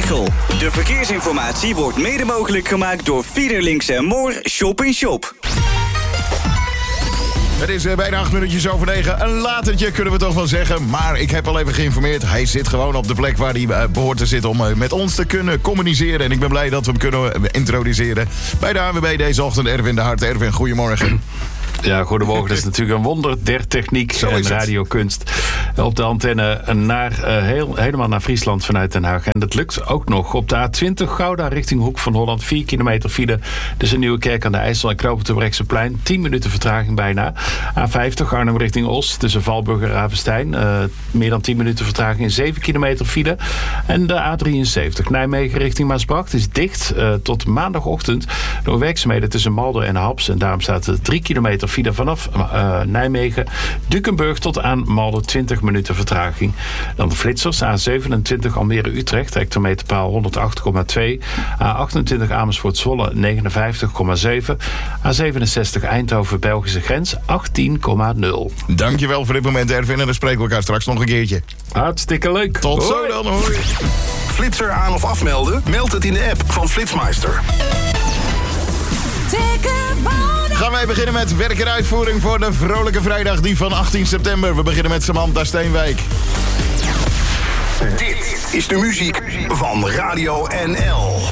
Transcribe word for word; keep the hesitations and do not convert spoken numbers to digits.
Veghel. De verkeersinformatie wordt mede mogelijk gemaakt door Fiederlinks en Moor Shop in Shop. Het is bijna acht minuutjes over negen. Een latertje kunnen we toch wel zeggen. Maar ik heb al even geïnformeerd. Hij zit gewoon op de plek waar hij behoort te zitten om met ons te kunnen communiceren. En ik ben blij dat we hem kunnen introduceren. Bij de A N W B deze ochtend Erwin de Hart. Erwin, goedemorgen. Ja, goedemorgen. Dat is natuurlijk een wonder der techniek en radiokunst. Op de antenne naar, uh, heel, helemaal naar Friesland vanuit Den Haag. En dat lukt ook nog. Op de A twintig Gouda richting Hoek van Holland. vier kilometer file. Dus een Nieuwe Kerk aan de IJssel en knooppunt Terbrechtseplein. tien minuten vertraging bijna. A vijftig Arnhem richting Os. Tussen Valburg en Ravenstein. Uh, meer dan tien minuten vertraging. zeven kilometer file. En de A drieënzeventig Nijmegen richting Maasbracht is dicht uh, tot maandagochtend. Door werkzaamheden tussen Malden en Haps. En daarom staat er drie kilometer file vanaf uh, Nijmegen. Dukenburg tot aan Malden twintig minuten vertraging. Dan de flitsers. A zevenentwintig Almere-Utrecht. Hectometerpaal honderdacht komma twee. A achtentwintig Amersfoort-Zwolle negenenvijftig komma zeven. A zevenenzestig Eindhoven-Belgische grens achttien komma nul. Dankjewel voor dit moment, Erwin. En dan spreken we elkaar straks nog een keertje. Hartstikke leuk. Tot hoi. zo dan, hoi. Flitser aan of afmelden? Meld het in de app van Flitsmeister. Gaan wij beginnen met werk en uitvoering voor de Vrolijke Vrijdag, die van achttien september. We beginnen met Samantha Steenwijk. Dit is de muziek van Radio N L.